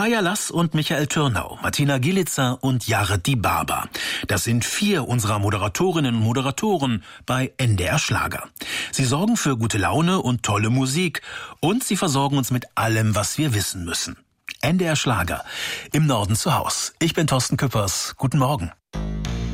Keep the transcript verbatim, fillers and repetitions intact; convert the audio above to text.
Maja Lass und Michael Türnau, Martina Gielitzer und Jared Die Barber. Das sind vier unserer Moderatorinnen und Moderatoren bei N D R Schlager. Sie sorgen für gute Laune und tolle Musik und sie versorgen uns mit allem, was wir wissen müssen. N D R Schlager, im Norden zu Haus. Ich bin Thorsten Küppers. Guten Morgen.